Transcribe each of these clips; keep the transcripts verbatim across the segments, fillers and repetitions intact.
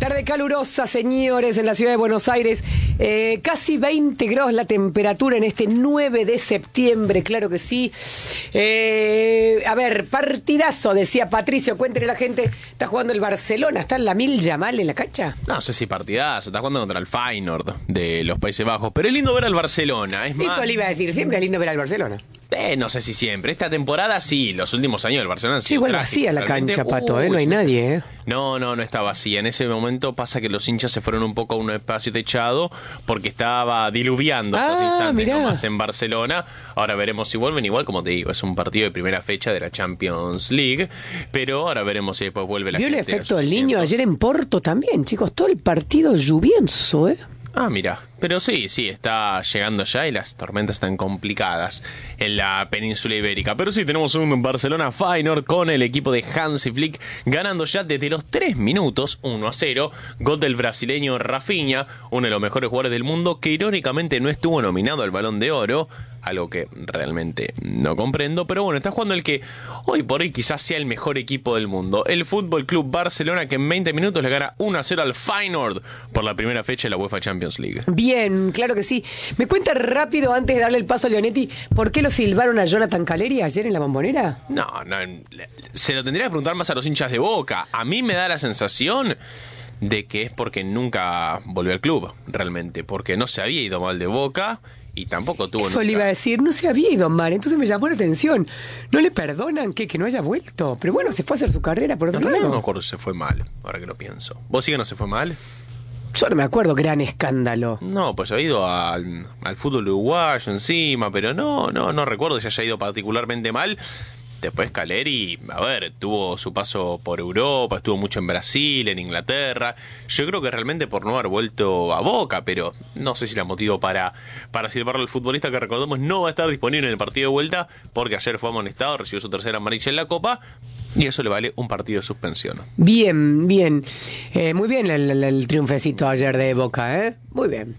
Tarde calurosa, señores, en la ciudad de Buenos Aires. Eh, casi veinte grados la temperatura en este nueve de septiembre, claro que sí. Eh, a ver, partidazo, decía Patricio. Cuéntenle a la gente, está jugando el Barcelona. ¿Está en la Mil Yamal en la cancha? No sé si partidazo, está jugando contra el Feyenoord de los Países Bajos. Pero es lindo ver al Barcelona, es más... Eso le iba a decir, siempre es lindo ver al Barcelona. Eh, no sé si siempre. Esta temporada sí, los últimos años el Barcelona... Sí, igual vacía la cancha, Pato, ¿eh? No hay sí. nadie, ¿eh? No, no, no está vacía. En ese momento pasa que los hinchas se fueron un poco a un espacio techado porque estaba diluviando estos Ah, instantes mirá. nomás en Barcelona. Ahora veremos si vuelven. Igual, como te digo, es un partido de primera fecha de la Champions League, pero ahora veremos si después vuelve la ¿Vio el gente a efecto sus del niño asientos. ayer en Porto también, chicos? Todo el partido lluvioso, ¿eh? Ah, mira, pero sí, sí, está llegando ya y las tormentas están complicadas en la península ibérica. Pero sí, tenemos un Barcelona Feyenoord con el equipo de Hansi Flick ganando ya desde los tres minutos, uno a cero. Gol del brasileño Rafinha, uno de los mejores jugadores del mundo, que irónicamente no estuvo nominado al Balón de Oro, algo que realmente no comprendo. Pero bueno, está jugando el que hoy por hoy quizás sea el mejor equipo del mundo, el Fútbol Club Barcelona, que en veinte minutos le gana uno a cero al Feyenoord por la primera fecha de la UEFA Champions League. Bien, claro que sí. ¿Me cuenta rápido, antes de darle el paso a Leonetti, por qué lo silbaron a Jonathan Calleri ayer en la Bombonera? No, no, se lo tendría que preguntar más a los hinchas de Boca. A mí me da la sensación de que es porque nunca volvió al club, realmente, porque no se había ido mal de Boca y tampoco tuvo Eso nunca... le iba a decir, no se había ido mal, entonces me llamó la atención. ¿No le perdonan que, que no haya vuelto? Pero bueno, se fue a hacer su carrera por otro No, lado. no me acuerdo si se fue mal, ahora que lo pienso. ¿Vos sí que no se fue mal? Yo no me acuerdo, gran escándalo. No, pues ha ido al, al fútbol uruguayo encima, pero no, no, no recuerdo si haya ido particularmente mal. Después Calleri, a ver, tuvo su paso por Europa, estuvo mucho en Brasil, en Inglaterra. Yo creo que realmente por no haber vuelto a Boca, pero no sé si la motivo para, para silbarlo al futbolista, que recordemos no va a estar disponible en el partido de vuelta, porque ayer fue amonestado, recibió su tercera amarilla en la Copa, y eso le vale un partido de suspensión. Bien, bien. Eh, muy bien el, el, el triunfecito ayer de Boca, ¿eh? Muy bien.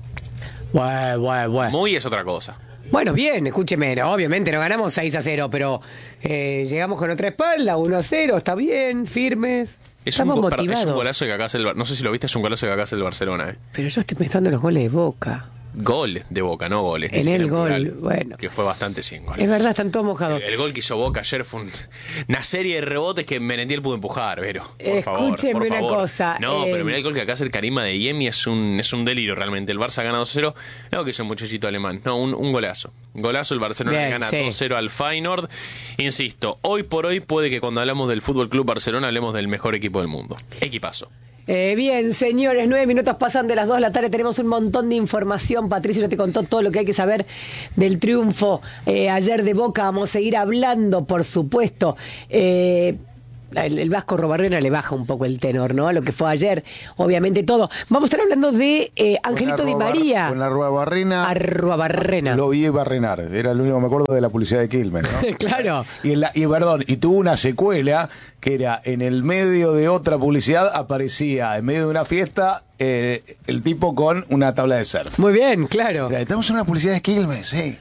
Bueno, bueno, bueno. Muy es otra cosa. Bueno, bien, escúcheme, no, obviamente no ganamos seis a cero, pero eh, llegamos con otra espalda, uno a cero, está bien, firmes. Es Estamos un, motivados. es un golazo que acá hace el, no sé si lo viste, es un golazo que acá hace el Barcelona, ¿eh? Pero yo estoy pensando en los goles de Boca. Gol de Boca, no goles. En el gol, plural, bueno. Que fue bastante sin goles. Es verdad, están todos mojados. El, el gol que hizo Boca ayer fue un, una serie de rebotes que Merentiel pudo empujar, pero por favor, Escúcheme por una favor. cosa. No, eh, pero mirá el gol que acá hace el Karima de Yemi, es un, es un delirio realmente. El Barça gana dos a cero. No, que es un muchachito alemán. No, un, un golazo. Golazo, el Barcelona Bien, gana sí. dos a cero al Feyenoord. Insisto, hoy por hoy puede que cuando hablamos del Fútbol Club Barcelona hablemos del mejor equipo del mundo. Equipazo. Eh, bien, señores, nueve minutos pasan de las dos de la tarde. Tenemos un montón de información. Patricio ya te contó todo lo que hay que saber del triunfo eh, ayer de Boca. Vamos a seguir hablando, por supuesto. Eh, el, el Vasco Arruabarrena le baja un poco el tenor, ¿no? A lo que fue ayer, obviamente todo. Vamos a estar hablando de eh, Angelito Di María. Con la Arruabarrena. Arruabarrena. Lo vi barrenar. Era lo único que me acuerdo de la publicidad de Quilmes, ¿no? Claro. Y, en la, y perdón, y tuvo una secuela que era en el medio de otra publicidad, aparecía en medio de una fiesta eh, el tipo con una tabla de surf. Muy bien, claro. Estamos en una publicidad de Quilmes, sí.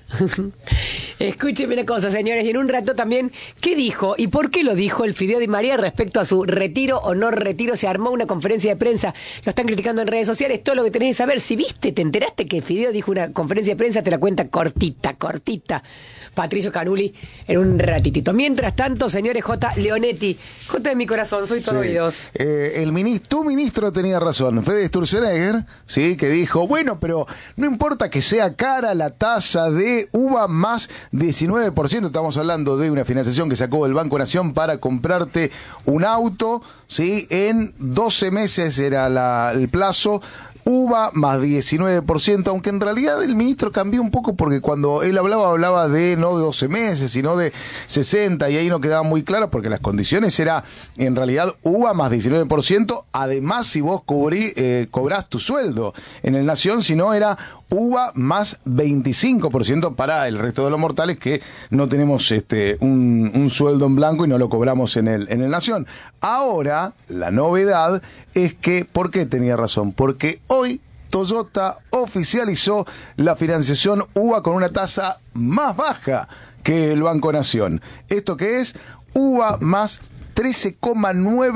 Escúcheme una cosa, señores, y en un rato también, ¿qué dijo y por qué lo dijo el Fideo Di María respecto a su retiro o no retiro? Se armó una conferencia de prensa, lo están criticando en redes sociales, todo lo que tenés que saber. Si viste, te enteraste que Fideo dijo una conferencia de prensa, te la cuenta cortita, cortita. Patricio Canuli en un ratitito. Mientras tanto, señores, J. Leonetti, J de mi corazón, soy todo Sí. oídos. Eh, el ministro, tu ministro tenía razón, Fede Sturzenegger, sí, que dijo, bueno, pero no importa que sea cara la tasa de uva más diecinueve por ciento, estamos hablando de una financiación que sacó el Banco Nación para comprarte un auto, sí, en doce meses era la, el plazo. Uva más diecinueve por ciento, aunque en realidad el ministro cambió un poco porque cuando él hablaba, hablaba de no de doce meses, sino de sesenta, y ahí no quedaba muy claro porque las condiciones era en realidad uva más diecinueve por ciento, además si vos cubrí, eh, cobrás tu sueldo en el Nación, si no era uva más veinticinco por ciento para el resto de los mortales que no tenemos este un, un sueldo en blanco y no lo cobramos en el, en el Nación. Ahora, la novedad es que, ¿por qué tenía razón? Porque hoy Toyota oficializó la financiación uva con una tasa más baja que el Banco Nación. ¿Esto qué es? Uva más trece coma nueve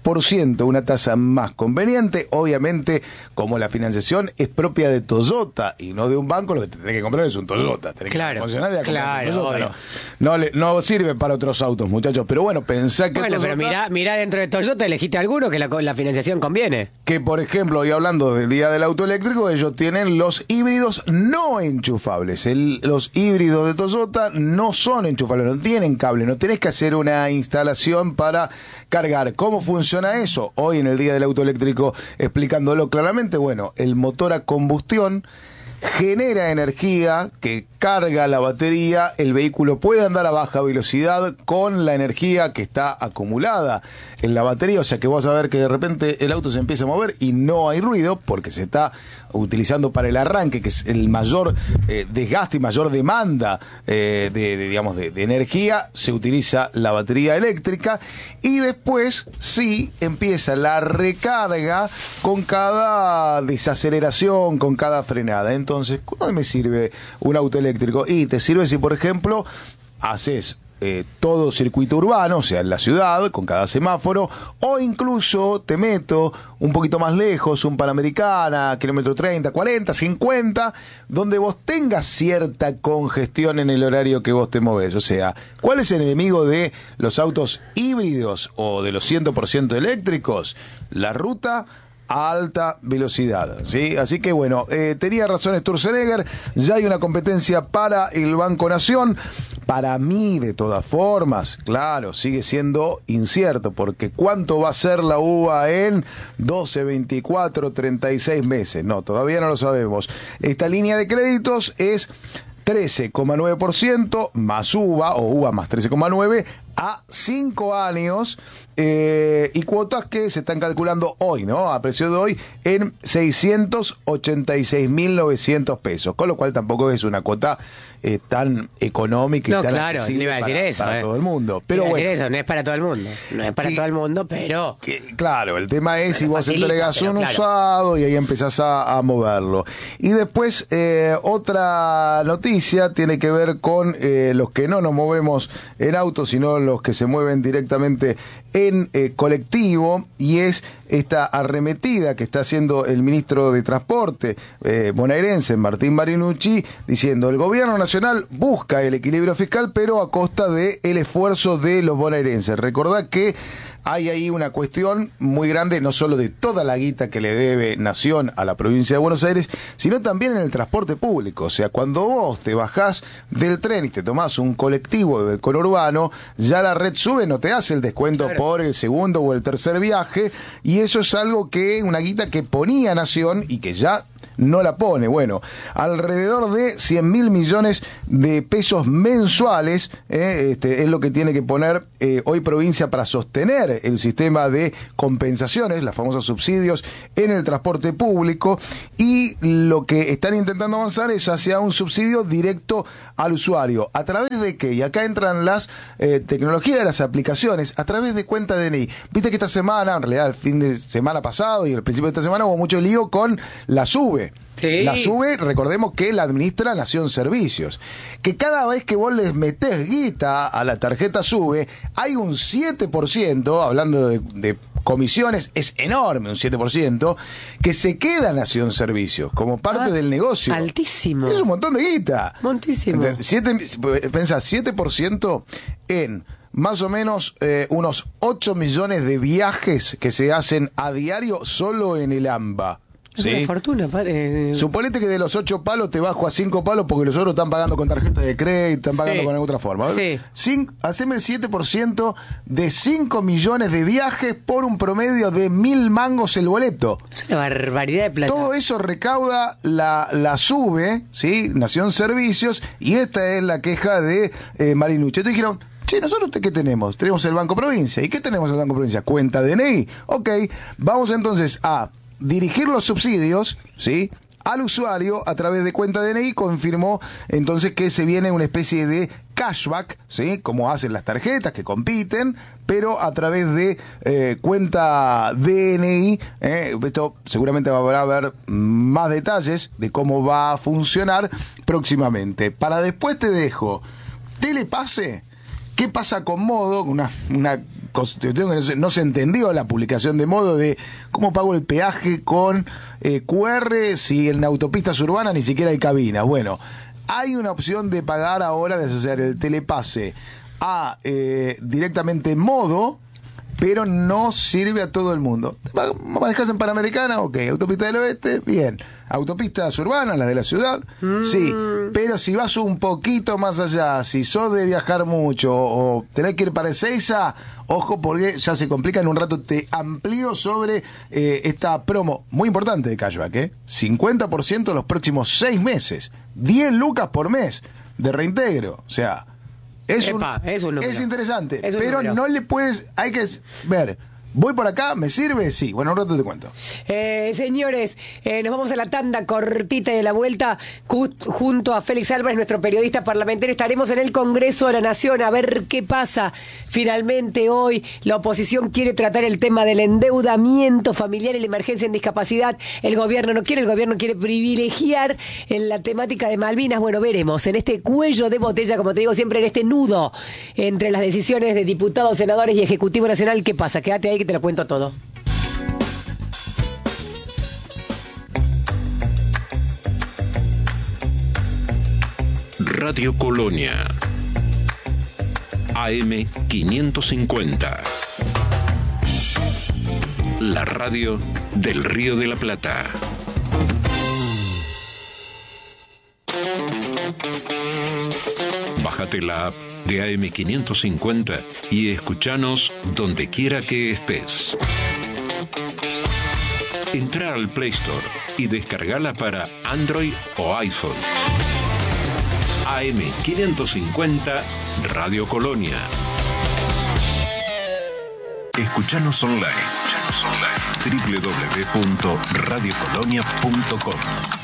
por ciento, una tasa más conveniente. Obviamente, como la financiación es propia de Toyota y no de un banco, lo que te tenés que comprar es un Toyota. Tenés Claro, que funcionar y a comprar claro, un Toyota, obvio. no, no, le- no sirve para otros autos, muchachos. Pero bueno, pensá que Bueno, Toyota, pero mirá, mirá dentro de Toyota, elegiste alguno que la, la financiación conviene. que por ejemplo, y hablando del día del auto eléctrico, ellos tienen los híbridos no enchufables. El- los híbridos de Toyota no son enchufables, no tienen cable, no tenés que hacer una instalación para cargar. ¿Cómo funciona eso? Hoy en el día del auto eléctrico, explicándolo claramente, bueno, el motor a combustión genera energía que carga la batería, el vehículo puede andar a baja velocidad con la energía que está acumulada en la batería, o sea que vos vas a ver que de repente el auto se empieza a mover y no hay ruido porque se está utilizando para el arranque, que es el mayor eh, desgaste y mayor demanda eh, de, de, digamos, de, de energía, se utiliza la batería eléctrica y después sí empieza la recarga con cada desaceleración, con cada frenada. Entonces, ¿cómo me sirve un auto eléctrico? Y te sirve si, por ejemplo, haces eh, todo circuito urbano, o sea, en la ciudad, con cada semáforo, o incluso te meto un poquito más lejos, un Panamericana, kilómetro treinta, cuarenta, cincuenta, donde vos tengas cierta congestión en el horario que vos te movés. O sea, ¿cuál es el enemigo de los autos híbridos o de los cien por ciento eléctricos? La ruta a alta velocidad, ¿sí? Así que bueno, eh, tenía razón Sturzenegger, ya hay una competencia para el Banco Nación. Para mí, de todas formas, claro, sigue siendo incierto, porque ¿cuánto va a ser la uva en doce, veinticuatro, treinta y seis meses? No, todavía no lo sabemos. Esta línea de créditos es trece coma nueve por ciento más uva, o uva más trece coma nueve a cinco años, eh, y cuotas que se están calculando hoy, ¿no? A precio de hoy, en seiscientos ochenta y seis mil novecientos pesos, con lo cual tampoco es una cuota eh, tan económica y No, tan claro, accesible le iba a decir para, eso, para eh. todo el mundo. Pero Iba a bueno, decir eso, no es para todo el mundo. No es para que- todo el mundo, pero... que, claro, el tema es si Bueno, vos facilita, entregás pero un claro. usado y ahí empezás a, a moverlo. Y después, eh, otra noticia tiene que ver con eh, los que no nos movemos en auto, sino los que se mueven directamente en eh, colectivo, y es esta arremetida que está haciendo el ministro de Transporte eh, bonaerense, Martín Marinucci, diciendo: el gobierno nacional busca el equilibrio fiscal, pero a costa del esfuerzo de los bonaerenses. Recordá que hay ahí una cuestión muy grande, no solo de toda la guita que le debe Nación a la provincia de Buenos Aires, sino también en el transporte público. O sea, cuando vos te bajás del tren y te tomás un colectivo del conurbano, ya la red sube, no te hace el descuento Claro. por el segundo o el tercer viaje, y eso es algo que, una guita que ponía Nación y que ya no la pone. Bueno, alrededor de cien mil millones de pesos mensuales eh, este, es lo que tiene que poner eh, hoy provincia para sostener el sistema de compensaciones, los famosos subsidios en el transporte público, y lo que están intentando avanzar es hacia un subsidio directo al usuario. ¿A través de qué? Y acá entran las eh, tecnologías de las aplicaciones, a través de cuenta D N I. Viste que esta semana, en realidad el fin de semana pasado y el principio de esta semana, hubo mucho lío con la SUBE. Sí. La SUBE, recordemos que la administra Nación Servicios, que cada vez que vos les metés guita a la tarjeta SUBE, hay un siete por ciento, hablando de, de comisiones, es enorme, un siete por ciento, que se queda Nación Servicios, como parte Ah, del negocio. altísimo. Es un montón de guita. Montísimo. Ent- Siete, pensá, siete por ciento en más o menos eh, unos ocho millones de viajes que se hacen a diario solo en el AMBA. Es ¿Sí? una fortuna. pa- eh, Suponete que de los ocho palos te bajo a cinco palos porque los otros están pagando con tarjeta de crédito, están pagando Sí. con otra forma. Sí. Cin- haceme el siete por ciento de cinco millones de viajes por un promedio de mil mangos el boleto. es una barbaridad de plata. Todo eso recauda la, la SUBE, ¿sí? Nación Servicios, y esta es la queja de eh, Marinucci. Entonces dijeron: che, ¿nosotros qué tenemos? Tenemos el Banco Provincia. ¿Y qué tenemos el Banco Provincia? Cuenta D N I. Ok, vamos entonces a dirigir los subsidios, ¿sí?, al usuario a través de cuenta D N I. Confirmó entonces que se viene una especie de cashback, ¿sí?, como hacen las tarjetas que compiten, pero a través de eh, cuenta D N I. eh, esto seguramente habrá a ver más detalles de cómo va a funcionar próximamente. Para después te dejo Telepase. ¿Qué pasa con Modo? Una, una cuestión que no se, no se entendió la publicación de modo de cómo pago el peaje con eh, Q R si en autopistas urbanas ni siquiera hay cabinas. Bueno, hay una opción de pagar ahora, de asociar el telepase a eh, directamente modo, pero no sirve a todo el mundo. ¿Manejas en Panamericana? Ok. ¿Autopista del Oeste? Bien. ¿Autopistas urbanas, las de la ciudad? Mm. Sí. Pero si vas un poquito más allá, si sos de viajar mucho o tenés que ir para Ezeiza, ojo porque ya se complica. En un rato te amplío sobre eh, esta promo muy importante de cashback, ¿eh? cincuenta por ciento los próximos seis meses. diez lucas por mes de reintegro. O sea... Es, Epa, un, es, un es interesante, es un pero número. no le puedes, hay que ver, ¿voy por acá? ¿Me sirve? Sí, bueno, un rato te cuento. Eh, señores, eh, nos vamos a la tanda cortita y de la vuelta ju- junto a Félix Álvarez, nuestro periodista parlamentario. Estaremos en el Congreso de la Nación a ver qué pasa. Finalmente hoy la oposición quiere tratar el tema del endeudamiento familiar y la emergencia en discapacidad. El gobierno no quiere, el gobierno quiere privilegiar en la temática de Malvinas. Bueno, veremos en este cuello de botella, como te digo siempre, en este nudo entre las decisiones de diputados, senadores y Ejecutivo Nacional. ¿Qué pasa? Quédate ahí que te lo cuento todo. Radio Colonia A M quinientos cincuenta, la radio del Río de la Plata. Bájate la app de A M quinientos cincuenta y escuchanos donde quiera que estés. Entra al Play Store y descargala para Android o iPhone. A M quinientos cincuenta Radio Colonia. Escuchanos online. Escuchanos online. doble u doble u doble u punto radio colonia punto com.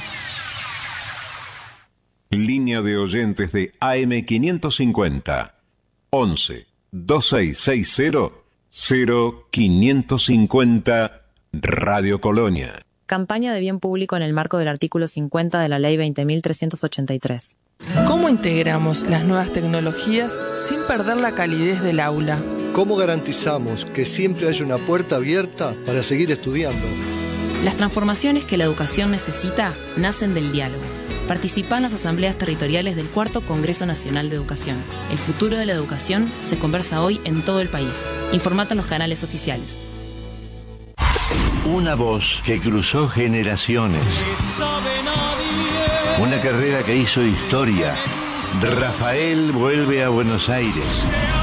Línea de oyentes de A M quinientos cincuenta. once, veintiséis sesenta, cero quinientos cincuenta Radio Colonia. Campaña de bien público en el marco del artículo cincuenta de la Ley veinte mil trescientos ochenta y tres. ¿Cómo integramos las nuevas tecnologías sin perder la calidez del aula? ¿Cómo garantizamos que siempre haya una puerta abierta para seguir estudiando? Las transformaciones que la educación necesita nacen del diálogo. Participa en las asambleas territoriales del Cuarto Congreso Nacional de Educación. El futuro de la educación se conversa hoy en todo el país. Informate en los canales oficiales. Una voz que cruzó generaciones. Una carrera que hizo historia. Rafael vuelve a Buenos Aires.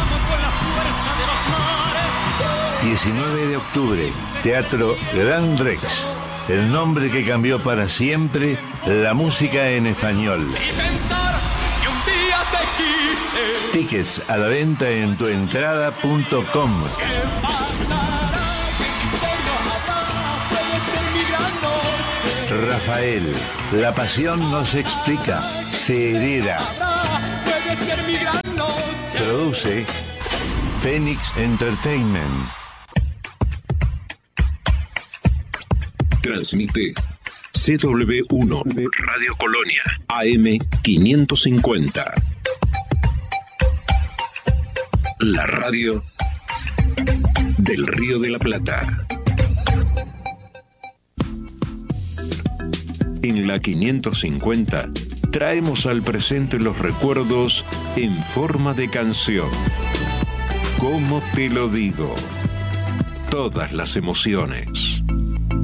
diecinueve de octubre, Teatro Gran Rex. El nombre que cambió para siempre la música en español. Tickets a la venta en tuentrada punto com. Rafael, la pasión no se explica, se hereda. Produce Phoenix Entertainment. Transmite C W uno Radio Colonia A M quinientos cincuenta. La radio del Río de la Plata. En la quinientos cincuenta traemos al presente los recuerdos en forma de canción. ¿Cómo te lo digo? Todas las emociones.